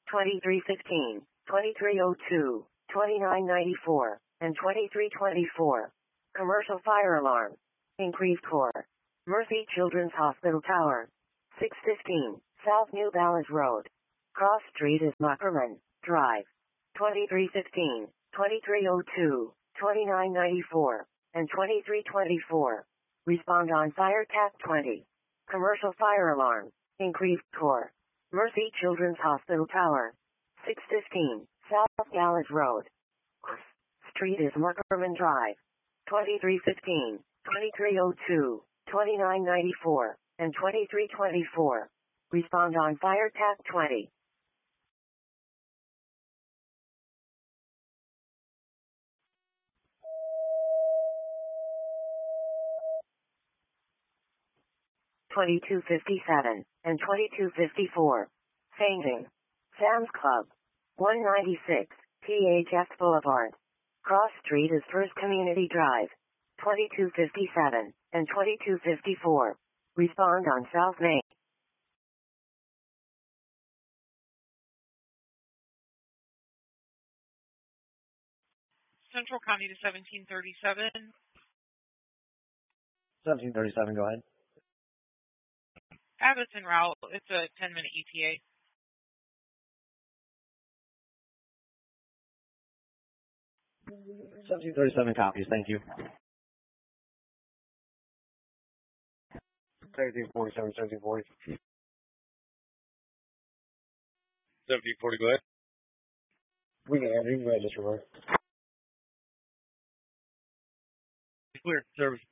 2315, 2302, 2994, and 2324. Commercial fire alarm. Increased core. Mercy Children's Hospital Tower. 615, South New Balance Road. Cross Street is Muckerman Drive. 2315, 2302, 2994, and 2324. Respond on fire TAC 20. Commercial fire alarm. Increased core. Mercy Children's Hospital Tower. 615, South Gallant Road. Street is Muckerman Drive. 2315, 2302, 2994, and 2324. Respond on fire TAC 20. (2257) and 2254. Fainting. Sam's Club. 196, THX Boulevard. Cross Street is First Community Drive. 2257 and 2254. Respond on South Main. Central County to 1737. 1737, go ahead. Abbott's en route. It's a 10-minute ETA. (1737) copies, thank you. 1747, 1740. 1740, go ahead. We can register. Clear, service.